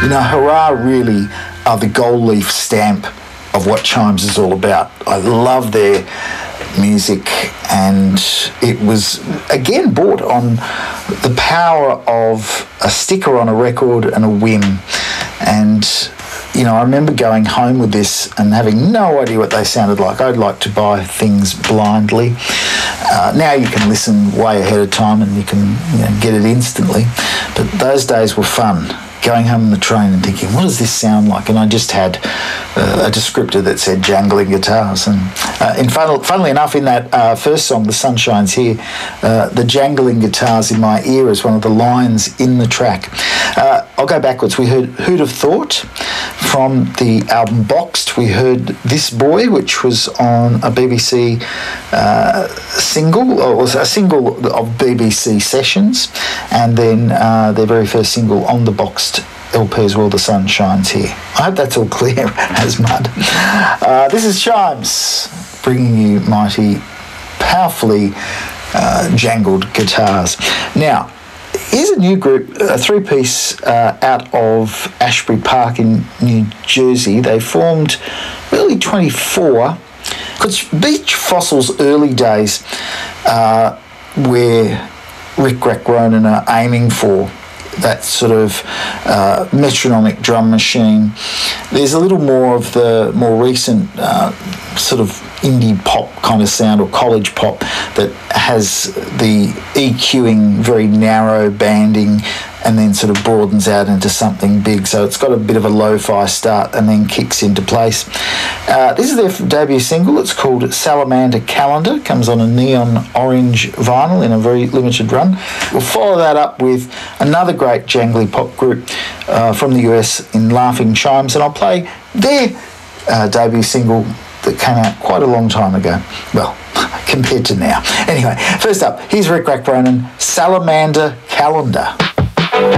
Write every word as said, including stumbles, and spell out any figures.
You know, Hurrah really are the gold leaf stamp of what Chimes is all about. I love their music, and it was again bought on the power of a sticker on a record and a whim. And you know, I remember going home with this and having no idea what they sounded like. I'd like to buy things blindly. Uh, now you can listen way ahead of time and you can, you know, get it instantly. But those days were fun. Going home on the train and thinking, what does this sound like? And I just had uh, a descriptor that said jangling guitars. And uh, in fun- funnily enough, in that uh, first song, The Sun Shines Here, uh, the jangling guitars in my ear is one of the lines in the track. Uh, I'll go backwards. We heard Who'd Have Thought from the album Boxed. We heard This Boy, which was on a B B C uh, single, or was a single of B B C Sessions, and then uh, their very first single on the Boxed L P as well, The Sun Shines Here. I hope that's all clear as mud. Uh, this is Chimes, bringing you mighty, powerfully uh, jangled guitars. Now, here's a new group, a three-piece uh, out of Ashbury Park in New Jersey. They formed early twenty-four. It's Beach Fossil's early days, uh, where Rick Rack Ronan are aiming for that sort of uh, metronomic drum machine. There's a little more of the more recent uh, sort of indie pop kind of sound, or college pop, that has the EQing, very narrow banding, and then sort of broadens out into something big. So it's got a bit of a lo-fi start and then kicks into place. Uh, this is their debut single. It's called Salamander Calendar. Comes on a neon orange vinyl in a very limited run. We'll follow that up with another great jangly pop group uh, from the U S in Laughing Chimes, and I'll play their uh, debut single that came out quite a long time ago. Well, compared to now. Anyway, first up, here's Rick Rack Ronan, Salamander Calendar.